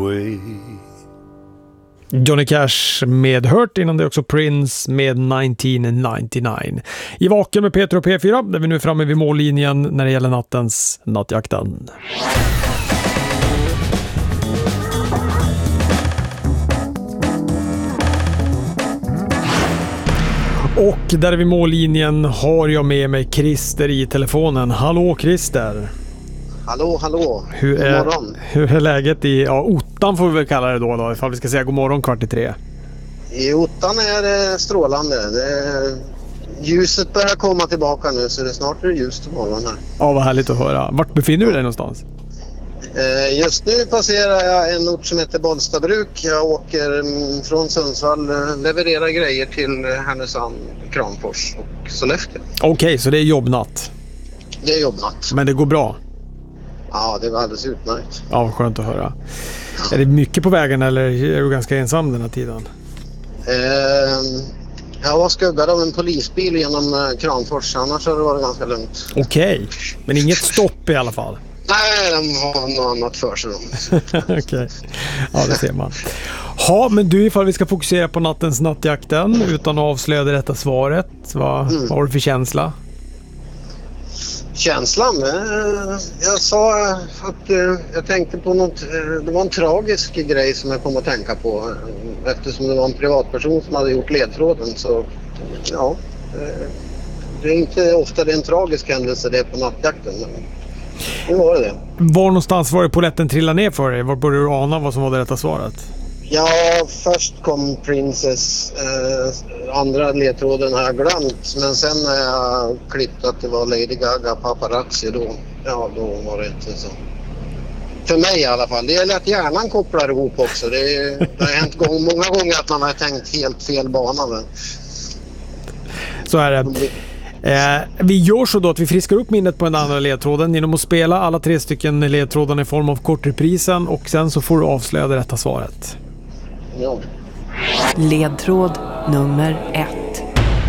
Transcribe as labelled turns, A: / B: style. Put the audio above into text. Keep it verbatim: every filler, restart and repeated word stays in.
A: away.
B: Johnny Cash med Hurt, innan det också Prince med nittonhundranittionio. I Vaken med Peter och P fyra, där vi nu är framme vid mållinjen när det gäller nattens nattjakten. Och där vid mållinjen har jag med mig Christer i telefonen. Hallå Christer!
C: Hallå, hallå.
B: Hur är, god morgon. Hur är läget i ja, Ottan får vi väl kalla det då, då ifall vi ska säga god morgon kvart i tre?
C: I Ottan är det strålande. Det är, ljuset börjar komma tillbaka nu, så det är snart är det ljust på morgonen här.
B: Ja, vad härligt att höra. Vart befinner du dig någonstans?
C: Eh, just nu passerar jag en ort som heter Bollstabruk. Jag åker mm, från Sundsvall, levererar grejer till Härnösand, Kramfors och Sollefteå.
B: Okej, okay, så det är jobbnatt?
C: Det är jobbnatt.
B: Men det går bra?
C: Ja, det var alldeles utmärkt.
B: Ja, skönt att höra. Ja. Är det mycket på vägen eller är du ganska ensam den här tiden?
C: Eh, jag var skuggad av en polisbil genom Kramfors, annars har det varit ganska lugnt.
B: Okej, okay. Men inget stopp i alla fall?
C: Nej, de har något annat för sig.
B: Okej, okay. Ja det ser man. Ja, men du, ifall vi ska fokusera på nattens nattjakten utan att avslöja det rätta svaret, vad, mm. vad har du för känsla?
C: Känslan? Jag sa att jag tänkte på något, det var en tragisk grej som jag kom att tänka på. Eftersom det var en privatperson som hade gjort ledtråden, så ja, det är inte ofta det är en tragisk händelse det är på nattjakten, men nu var det det.
B: Var någonstans var det polletten trillade ner för dig? Var började du ana vad som var det rätta svaret?
C: Ja, först kom Princess, eh, andra ledtråden har jag glömt, men sen när jag klippt att det var Lady Gaga Paparazzi, då, ja, då var det inte så. För mig i alla fall. Det är lätt hjärnan kopplar ihop också. Det, är, det har hänt gång, många gånger att man har tänkt helt fel bana. Men...
B: Så är det. Eh, vi gör så då att vi friskar upp minnet på den andra ledtråden genom att spela alla tre stycken ledtrådarna i form av kortreprisen, och sen så får du avslöja det rätta svaret.
C: Ja.
D: Ledtråd nummer ett.